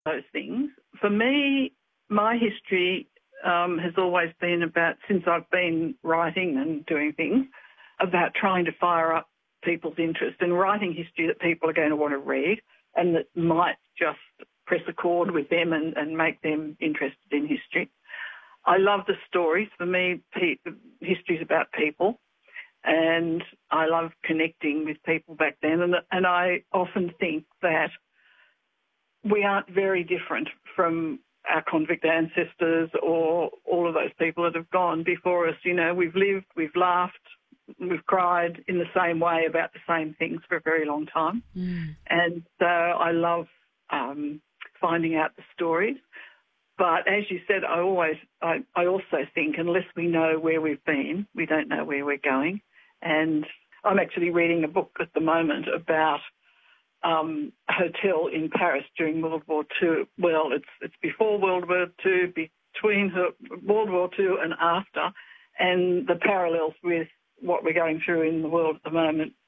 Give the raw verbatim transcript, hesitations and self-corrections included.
those things. For me, my history um, has always been about, since I've been writing and doing things, about trying to fire up people's interest and writing history that people are going to want to read and that might just press a chord with them and, and make them interested in history. I love the stories. For me, pe- history is about people, and I love connecting with people back then. And, and I often think that we aren't very different from our convict ancestors or all of those people that have gone before us. You know, we've lived, we've laughed, we've cried in the same way about the same things for a very long time. Mm. And so I love um, finding out the stories. But as you said, I always, I, I also think unless we know where we've been, we don't know where we're going. And I'm actually reading a book at the moment about um, a hotel in Paris during World War Two. Well, it's it's before World War Two, between her, World War Two and after, and the parallels with what we're going through in the world at the moment